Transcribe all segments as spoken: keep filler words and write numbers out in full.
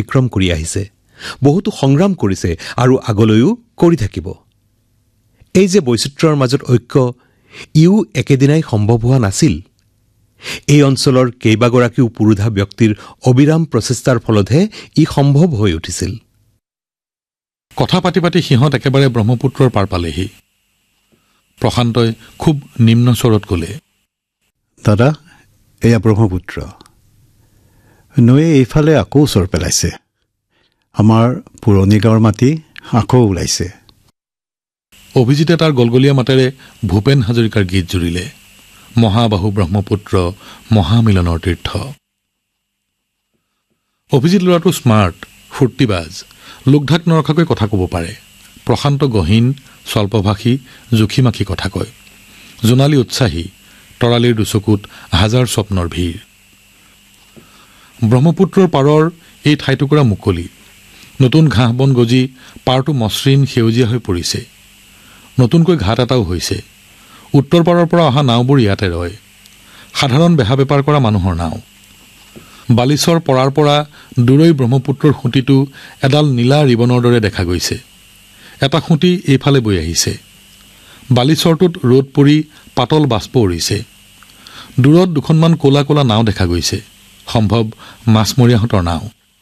অতিক্ৰম কৰি আহিছে, বহুতো সংগ্ৰাম কৰিছে আৰু আগলৈও কৰি থাকিব। এই যে বৈচিত্ৰ্যৰ মাজত ঐক্য, ইও একেদিনাই সম্ভৱ হোৱা নাছিল। এই অঞ্চলৰ কেইবাগৰাকীও পুৰোধা ব্যক্তিৰ অবিৰাম প্ৰচেষ্টাৰ ফলতহে ই সম্ভৱ হৈ উঠিছিল। কথা পাতি পাতি সিহঁত একেবাৰে ব্ৰহ্মপুত্ৰৰ পাৰ পালেহি। প্ৰশান্তই খুব নিম্ন স্বৰত ক'লে, দাদা, এয়া ব্ৰহ্মপুত্ৰ। নৈয়ে এইফালে আকৌ ওচৰ পেলাইছে। আমাৰ পুৰণি গাঁৱৰ মাটি আকৌ ওলাইছে। অভিজিতে তাৰ গলগলীয়া মাতেৰে ভূপেন হাজৰিকাৰ গীত জুৰিলে, মহাবাহু ব্ৰহ্মপুত্ৰ মহামিলনৰ তীৰ্থ। অভিজিত ল'ৰাটো স্মাৰ্ট, ফূৰ্তিবাজ, লোকঢাক নৰখাকৈ কথা ক'ব পাৰে। প্ৰশান্ত গহীন, স্বল্পভাষী, জুখিমাখি কথা কয়। জোনালী উৎসাহী, তৰালিৰ দুচকুত হাজাৰ স্বপ্নৰ ভিৰ। ব্ৰহ্মপুত্ৰৰ পাৰৰ এই ঠাইটুকুৰা মুকলি। নতুন ঘাঁহ বন গজি পাৰটো মসৃণ সেউজীয়া হৈ পৰিছে। নতুনকৈ ঘাট এটাও হৈছে। উত্তৰ পাৰৰ পৰা অহা নাওবোৰ ইয়াতে ৰয়। সাধাৰণ বেহা বেপাৰ কৰা মানুহৰ নাও। বালিচৰ পৰাৰ পৰা দূৰৈ ব্ৰহ্মপুত্ৰৰ খুঁটিটো এডাল নীলা ৰিবনৰ দৰে দেখা গৈছে। এটা খুঁটি এইফালে বৈ আহিছে। বালিচৰটোত ৰ'দ পৰি পাতল বাষ্প উৰিছে। দূৰত দুখনমান ক'লা ক'লা নাও দেখা গৈছে, সম্ভৱ মাছমৰীয়াহঁতৰ নাও।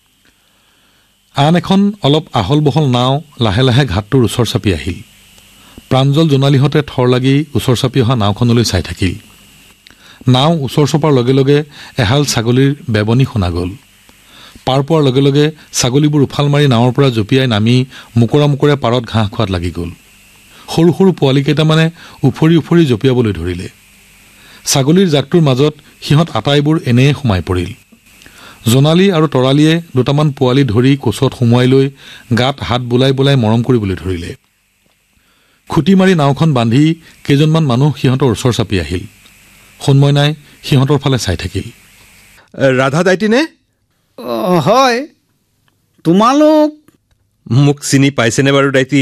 আন এখন অলপ আহল বহল নাও লাহে লাহে ঘাটটোৰ ওচৰ চাপি আহিল। প্ৰাঞ্জল জোনালীহঁতে থৰ লাগি ওচৰ চাপি অহা নাওখনলৈ চাই থাকিল। নাও ওচৰ চপাৰ লগে লগে এহাল ছাগলীৰ বেবনী শুনা গ'ল। পাৰ পোৱাৰ লগে লগে ছাগলীবোৰ উফাল মাৰি নাৱৰ পৰা জঁপিয়াই নামি মোকৰা মোকৰে পাৰত ঘাঁহ খোৱাত লাগি গ'ল। সৰু সৰু পোৱালি কেইটামানে উফৰি উফৰি জঁপিয়াবলৈ ধৰিলে। ছাগলীৰ জাকটোৰ মাজত সিহঁত আটাইবোৰ এনেয়ে সোমাই পৰিল। জোনালী আৰু তৰালীয়ে দুটামান পোৱালি ধৰি কোচত সুমুৱাই লৈ গাত হাত বোলাই বোলাই মৰম কৰিবলৈ ধৰিলে। খুটি মাৰি নাওখন বান্ধি কেইজনমান মানুহ সিহঁতৰ ওচৰ চাপি আহিল। সোণমইনাই সিহঁতৰ ফালে চাই থাকিল। ৰাধা দাইটিনে? হয়। তোমালোক? মোক চিনি পাইছেনে বাৰু দাইটি?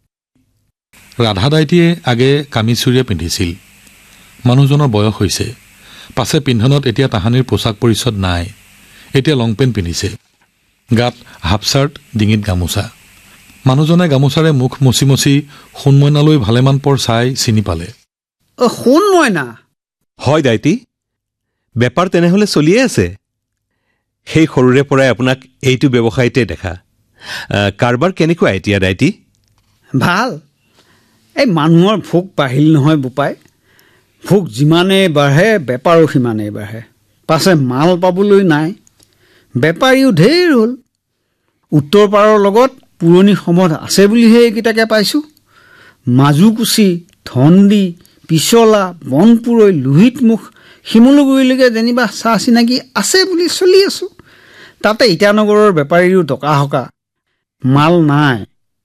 ৰাধা দাইটিয়ে আগে কামিচুৰিয়া পিন্ধিছিল। মানুহজনৰ বয়স হৈছে। পাছে পিন্ধনত এতিয়া তাহানিৰ পোছাক পৰিচ্ছদ নাই। এতিয়া লং পেণ্ট পিন্ধিছে। গাত হাফ চাৰ্ট, ডিঙিত গামোচা। মানুহজনে গামোচাৰে মুখ মচি মচি সোণমইনালৈ ভালেমান পৰ চাই চিনি পালে। সোণমইনা? হয় দাইটি। বেপাৰ তেনেহ'লে চলিয়ে আছে? সেই সৰুৰে পৰাই আপোনাক এইটো ব্যৱসায়তে দেখা। কাৰবাৰ কেনেকুৱা এতিয়া দাইটি? ভাল। এই মানুহৰ ভোক বাঢ়িল নহয় বোপাই। ভোক যিমানেই বাঢ়ে বেপাৰো সিমানেই বাঢ়ে। পাছে মাল পাবলৈ নাই। বেপাৰীও ঢেৰ হ'ল। উত্তৰ পাৰৰ লগত পুৰণি সম্বন্ধ আছে বুলিহে এইকেইটাকে পাইছোঁ। মাজুকুচি, ধন্দি, পিছলা, বনপুৰৈ, লোহিতমুখ, শিমলুগুৰিলৈকে যেনিবা চাহ চিনাকি আছে বুলি চলি আছোঁ। তাতে ইটানগৰৰ বেপাৰীৰো টকা হকা। মাল নাই।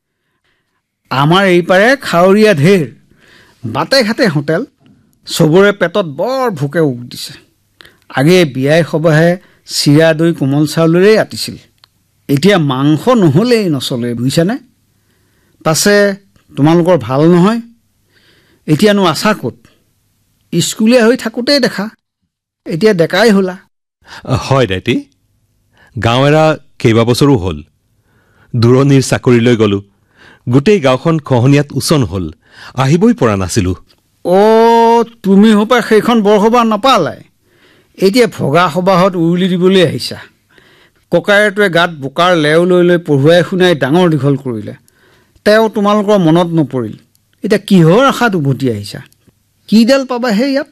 আমাৰ এইপাৰে খাৱৰীয়া ঢেৰ। বাটে ঘাটে হোটেল। চবৰে পেটত বৰ ভোকে উক দিছে। আগে বিয়াই সবাহে চিৰা দৈ কোমল চাউলেৰেই আতিছিল। এতিয়া মাংস নহ'লেই নচলে, বুজিছানে? পাছে তোমালোকৰ ভাল নহয়? এতিয়ানো আছা ক'ত? স্কুলীয়া হৈ থাকোঁতেই দেখা, এতিয়া ডেকাই হ'লা। হয় দাইটি। গাঁও এৰা কেইবাবছৰো হ'ল। দূৰণিৰ চাকৰিলৈ গ'লোঁ। গোটেই গাঁওখন খহনীয়াত উচন হ'ল। আহিবই পৰা নাছিলোঁ। অ' তুমি হপাই সেইখন বৰসবাহ নাপালাই। এতিয়া ভগা সবাহত উৰুলি দিবলৈ আহিছা। ককায়েৰটোৱে গাত বোকাৰ লেও লৈ লৈ পঢ়ুৱাই শুনাই ডাঙৰ দীঘল কৰিলে। তেওঁ তোমালোকৰ মনত নপৰিল। এতিয়া কিহৰ আশাত উভতি আহিছা? কিডাল পাবাহে ইয়াত?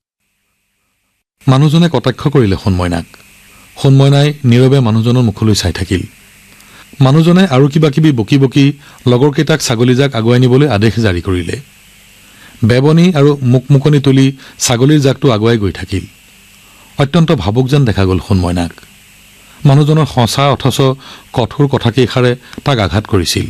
মানুহজনে কটাক্ষ কৰিলে সোণমইনাক। সোণমইনাই নীৰৱে মানুহজনৰ মুখলৈ চাই থাকিল। মানুহজনে আৰু কিবা কিবি বকি বকি লগৰকেইটাক ছাগলীজাক আগুৱাই নিবলৈ আদেশ জাৰি কৰিলে। বেবনী আৰু মুকমুকনি তুলি ছাগলীৰ জাকটো আগুৱাই গৈ থাকিল। অত্যন্ত ভাবুক যেন দেখা গ'ল সোণমইনাক। মানুহজনৰ সঁচা অথচ কঠোৰ কথাকেইষাৰে তাক আঘাত কৰিছিল।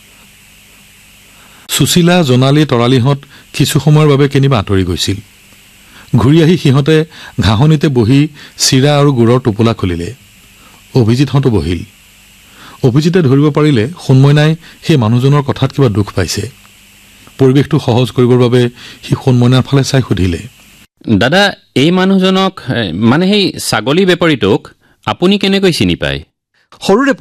সুশীলা, জোনালী, তৰালীহঁত কিছু সময়ৰ বাবে কেনিবা আঁতৰি গৈছিল। ঘূৰি আহি সিহঁতে ঘাঁহনিতে বহি চিৰা আৰু গুড়ৰ টোপোলা খুলিলে। অভিজিতহঁতো বহিল। অভিজিতে ধৰিব পাৰিলে সোণমইনাই সেই মানুহজনৰ কথাত কিবা দুখ পাইছে। পৰিৱেশটো সহজ কৰিবৰ বাবে সি সোণমইনাৰ ফালে চাই সুধিলে, দাদা, এই মানুহজনক মানে সেই ছাগলী বেপাৰীটোক আপুনি কেনেকৈ চিনি পায়? সৰুৰে